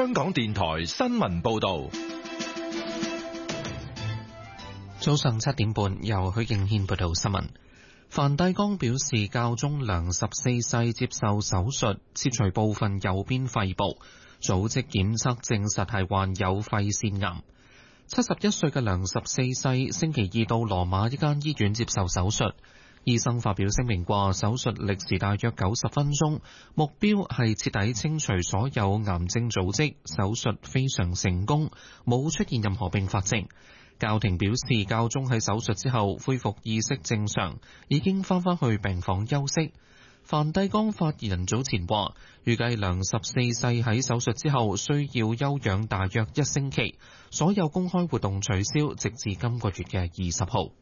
香港電台新聞報道。 早上7點半，由許敬軒報道新聞。梵蒂岡表示，教宗良14世接受手術切除部分右邊肺部，組織檢測證實係患有肺腺癌。71歲嘅良14世星期二到羅馬一間醫院接受手術，醫生發表聲明話，手術歷時大約90分鐘，目標係徹底清除所有癌症組織，手術非常成功，冇出現任何併發症。教廷表示，教宗喺手術之後恢復意識正常，已經返去病房休息。梵蒂岡發言人早前話，預計良14世喺手術之後需要休養大約1星期，所有公開活動取消，直至今個月嘅20號。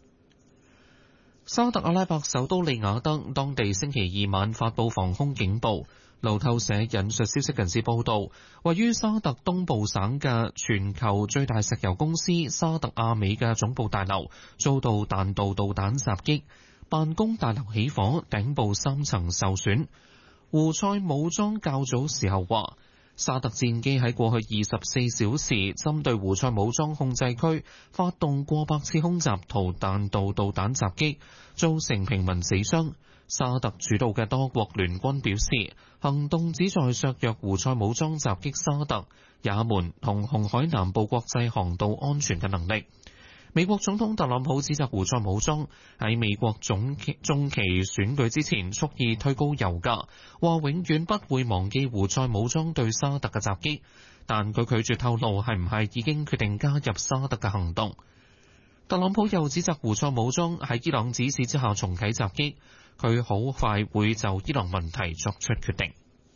沙特阿拉伯首都利雅得當地星期二晚發佈防空警報。路透社引述消息人士報道，位於沙特東部省嘅全球最大石油公司沙特阿美嘅總部大樓遭到彈道導彈襲擊，辦公大樓起火，頂部3層受損。胡塞武裝較早時候話，沙特戰機喺過去24小時針對胡塞武裝控制區發動過百次空襲同彈道導彈襲擊，造成平民死傷。沙特主導嘅多國聯軍表示，行動旨在削弱胡塞武裝襲擊沙特、也門同紅海南部國際航道安全嘅能力。美國總統特朗普指責胡塞武裝喺美國中期選舉之前蓄意推高油價，話永遠不會忘記胡塞武裝對沙特嘅襲擊，但佢拒絕透露係唔係已經決定加入沙特嘅行動。特朗普又指責胡塞武裝喺伊朗指示之下重啟襲擊，佢好快會就伊朗問題作出決定。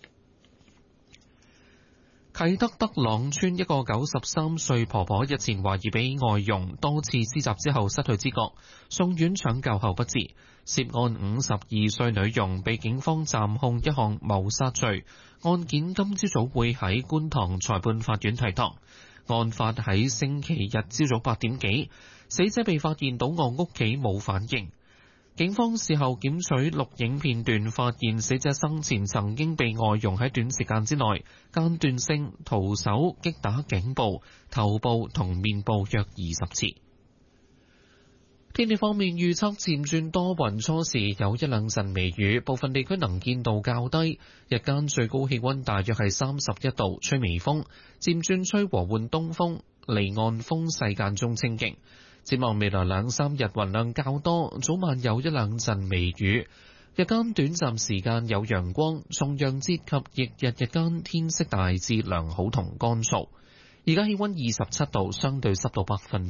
啟德德朗村一個93歲婆婆日前懷疑俾外傭多次施襲之後失去知覺，送院搶救後不治。涉案52歲女傭被警方暫控一項謀殺罪，案件今朝早會喺觀塘裁判法院提堂。案發喺星期日朝早8點幾，死者被發現倒卧屋企冇反應。警方事後檢取錄影片段，發現死者生前曾經被外傭喺短時間之內間斷性徒手擊打頸部、頭部同面部約20次。天氣方面預測漸轉多雲，初時有一兩陣微雨，部分地區能見度較低。日間最高氣溫大約係31度，吹微風，漸轉吹和緩東風，離岸風勢間中清勁。展望未來2-3日雲量較多，早晚有一兩陣微雨，日間短暫時間有陽光。重陽節及翌日日間天色大致良好同乾燥。而家氣溫27度，相對濕度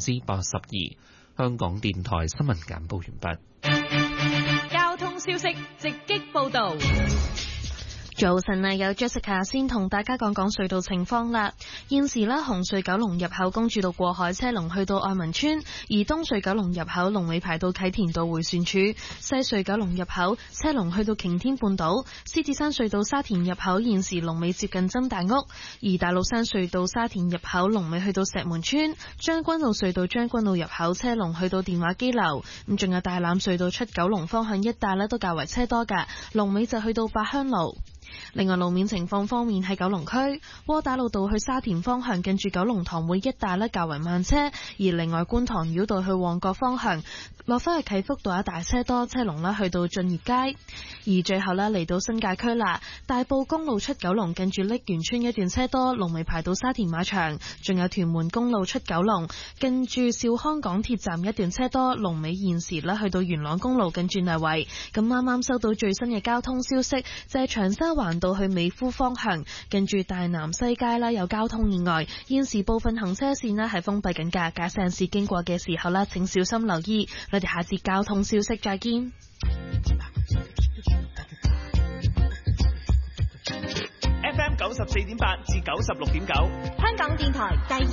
82%。香港電台新聞簡報完畢。交通消息直擊報道。早晨啊，有 Jessica 先同大家講講隧道情況啦。現時咧，紅隧九龍入口公主道過海車龍去到愛民村，而東隧九龍入口龍尾排到啟田道迴旋處，西隧九龍入口車龍去到擎天半島，獅子山隧道沙田入口現時龍尾接近曾大屋，而大老山隧道沙田入口龍尾去到石門村，將軍澳隧道將軍澳入口車龍去到電話機樓，咁仲有大欖隧道出九龍方向一帶咧都較為車多㗎，龍尾就去到八鄉路。另外路面情況方面，喺九龍區窩打老道去沙田方向近住九龍塘會一帶較為慢車，而另外觀塘繞道去旺角方向落返去啟福道一帶車多，車龍去到駿業街。而最後嚟到新界區啦，大埔公路出九龍近住瀝源村一段車多，龍尾排到沙田馬場，仲有屯門公路出九龍近住兆康港鐵站一段車多，龍尾現時去到元朗公路近住泥圍。咁啱啱收到最新嘅交通消息，就係長沙環道去美孚方向近住大南西街有交通意外，現時部分行車線係封閉緊㗎，駕駛人士經過嘅時候請小心留意。我哋下節交通消息再見。 FM 94.8至96.9，香港電台第